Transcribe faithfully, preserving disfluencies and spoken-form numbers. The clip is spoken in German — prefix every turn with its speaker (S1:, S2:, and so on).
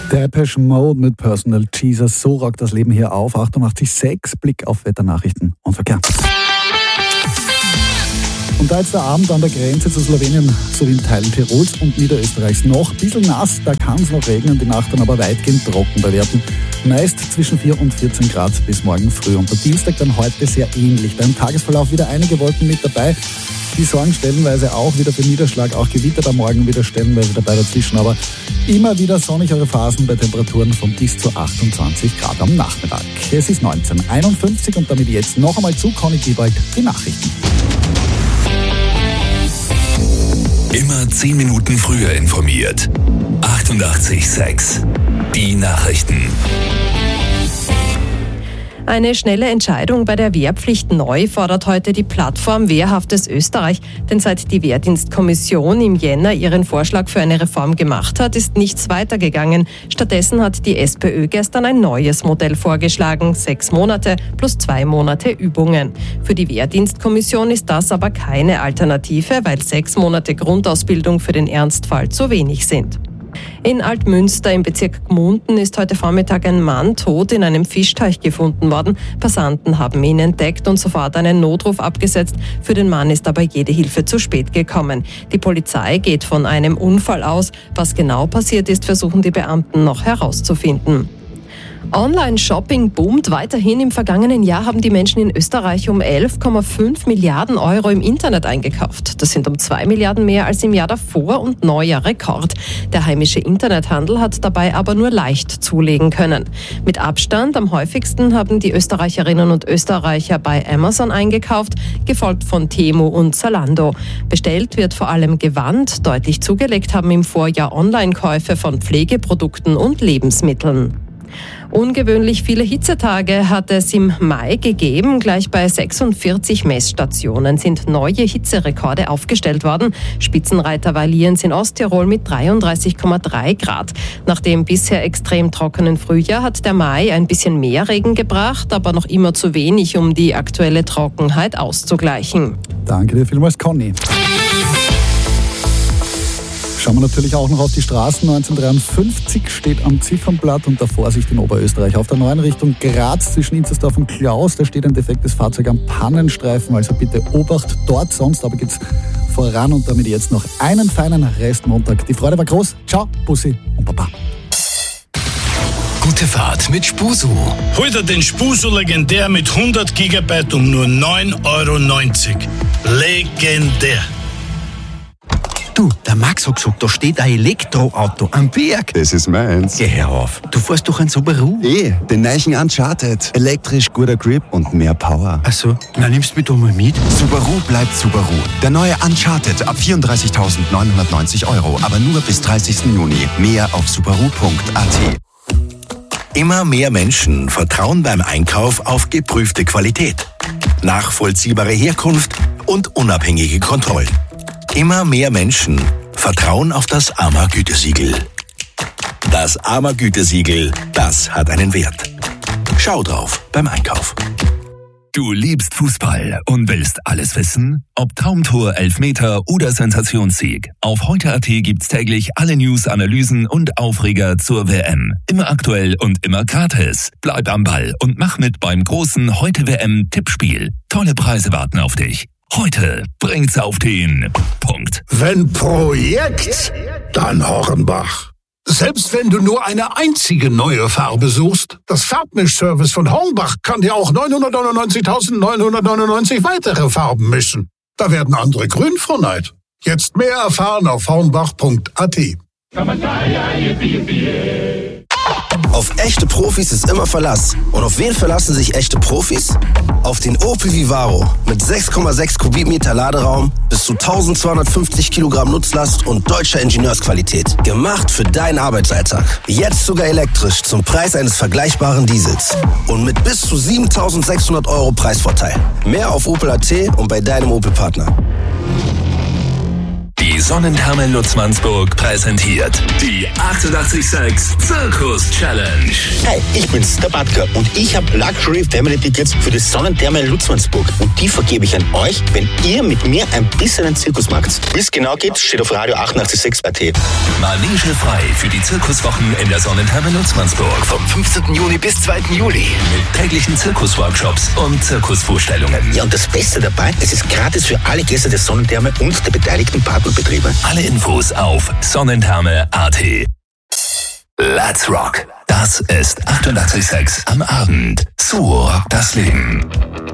S1: Depeche Mode mit Personal Jesus. So rockt das Leben hier auf. achtundachtzig Komma sechs, Blick auf Wetternachrichten und Verkehr. Und da jetzt der Abend an der Grenze zu Slowenien sowie in Teilen Tirols und Niederösterreichs noch ein bisschen nass, da kann es noch regnen, die Nacht dann aber weitgehend trocken bei Werten. Meist zwischen vier und vierzehn Grad bis morgen früh. Und der Dienstag dann heute sehr ähnlich. Beim Tagesverlauf wieder einige Wolken mit dabei. Die sorgen stellenweise auch wieder für Niederschlag, auch Gewitter am Morgen wieder stellenweise dabei dazwischen. Aber immer wieder sonnigere Phasen bei Temperaturen von bis zu achtundzwanzig Grad am Nachmittag. Es ist neunzehn Uhr einundfünfzig und damit jetzt noch einmal zu Conny Giebald die Nachrichten.
S2: Immer zehn Minuten früher informiert. achtundachtzig Komma sechs. Die Nachrichten.
S3: Eine schnelle Entscheidung bei der Wehrpflicht neu fordert heute die Plattform Wehrhaftes Österreich. Denn seit die Wehrdienstkommission im Jänner ihren Vorschlag für eine Reform gemacht hat, ist nichts weitergegangen. Stattdessen hat die SPÖ gestern ein neues Modell vorgeschlagen. Sechs Monate plus zwei Monate Übungen. Für die Wehrdienstkommission ist das aber keine Alternative, weil sechs Monate Grundausbildung für den Ernstfall zu wenig sind. In Altmünster im Bezirk Gmunden ist heute Vormittag ein Mann tot in einem Fischteich gefunden worden. Passanten haben ihn entdeckt und sofort einen Notruf abgesetzt. Für den Mann ist aber jede Hilfe zu spät gekommen. Die Polizei geht von einem Unfall aus. Was genau passiert ist, versuchen die Beamten noch herauszufinden. Online-Shopping boomt weiterhin. Im vergangenen Jahr haben die Menschen in Österreich um elf Komma fünf Milliarden Euro im Internet eingekauft. Das sind um zwei Milliarden mehr als im Jahr davor und neuer Rekord. Der heimische Internethandel hat dabei aber nur leicht zulegen können. Mit Abstand am häufigsten haben die Österreicherinnen und Österreicher bei Amazon eingekauft, gefolgt von Temu und Zalando. Bestellt wird vor allem Gewand. Deutlich zugelegt haben im Vorjahr Online-Käufe von Pflegeprodukten und Lebensmitteln. Ungewöhnlich viele Hitzetage hat es im Mai gegeben. Gleich bei sechsundvierzig Messstationen sind neue Hitzerekorde aufgestellt worden. Spitzenreiter war Lienz in Osttirol mit dreiunddreißig Komma drei Grad. Nach dem bisher extrem trockenen Frühjahr hat der Mai ein bisschen mehr Regen gebracht, aber noch immer zu wenig, um die aktuelle Trockenheit auszugleichen.
S1: Danke dir vielmals, Conny. Schauen wir natürlich auch noch auf die Straßen. neunzehnhundertdreiundfünfzig steht am Ziffernblatt unter Vorsicht in Oberösterreich. Auf der neuen Richtung Graz zwischen Inzersdorf und Klaus, da steht ein defektes Fahrzeug am Pannenstreifen. Also bitte Obacht dort, sonst aber geht's voran und damit jetzt noch einen feinen Restmontag. Die Freude war groß. Ciao, Bussi und Baba.
S2: Gute Fahrt mit Spusu.
S4: Hol dir den Spusu Legendär mit hundert Gigabyte um nur neun Euro neunzig. Legendär.
S5: Du, der Max hat gesagt, da steht ein Elektroauto am Berg.
S6: Das ist meins.
S5: Geh her auf. Du fährst doch ein Subaru.
S6: Eh, den neuen Uncharted. Elektrisch, guter Grip und mehr Power.
S5: Ach so, na nimmst du mich doch mal mit.
S6: Subaru bleibt Subaru. Der neue Uncharted ab vierunddreißigtausendneunhundertneunzig Euro. Aber nur bis dreißigsten Juni. Mehr auf subaru punkt a t.
S2: Immer mehr Menschen vertrauen beim Einkauf auf geprüfte Qualität, nachvollziehbare Herkunft und unabhängige Kontrollen. Immer mehr Menschen vertrauen auf das A M A-Gütesiegel. Das A M A-Gütesiegel, das hat einen Wert. Schau drauf beim Einkauf. Du liebst Fußball und willst alles wissen? Ob Traumtor, Elfmeter oder Sensationssieg. Auf heute punkt a t gibt's täglich alle News, Analysen und Aufreger zur W M. Immer aktuell und immer gratis. Bleib am Ball und mach mit beim großen Heute-W M-Tippspiel. Tolle Preise warten auf dich. Heute bringt's auf den Punkt.
S7: Wenn Projekt, dann Hornbach. Selbst wenn du nur eine einzige neue Farbe suchst, das Farbmischservice von Hornbach kann dir auch neunhundertneunundneunzigtausendneunhundertneunundneunzig weitere Farben mischen. Da werden andere grün vor Neid. Jetzt mehr erfahren auf hornbach punkt a t.
S8: Auf echte Profis ist immer Verlass. Und auf wen verlassen sich echte Profis? Auf den Opel Vivaro mit sechs Komma sechs Kubikmeter Laderaum, bis zu eintausendzweihundertfünfzig Kilogramm Nutzlast und deutscher Ingenieursqualität. Gemacht für deinen Arbeitsalltag. Jetzt sogar elektrisch zum Preis eines vergleichbaren Diesels. Und mit bis zu siebentausendsechshundert Euro Preisvorteil. Mehr auf Opel punkt a t und bei deinem Opel-Partner.
S2: Die
S9: Die Sonnentherme Lutzmannsburg präsentiert die achtundachtzig Komma sechs Zirkus Challenge.
S10: Hi, ich bin's, der Batka, und ich habe Luxury Family Tickets für die Sonnentherme Lutzmannsburg. Und die vergebe ich an euch, wenn ihr mit mir ein bisschen einen Zirkus macht. Wie es genau geht, steht auf Radio achtundachtzig Komma sechs A T.
S9: Manege frei für die Zirkuswochen in der Sonnentherme Lutzmannsburg.
S2: Vom fünfzehnten Juni bis zweiten Juli.
S9: Mit täglichen Zirkusworkshops und Zirkusvorstellungen.
S10: Ja, und das Beste dabei, es ist gratis für alle Gäste der Sonnentherme und der beteiligten Partnerbetriebe.
S9: Alle Infos auf sonnentherme Punkt A T. Let's Rock. Das ist achtundachtzig Komma sechs am Abend. So rockt das Leben.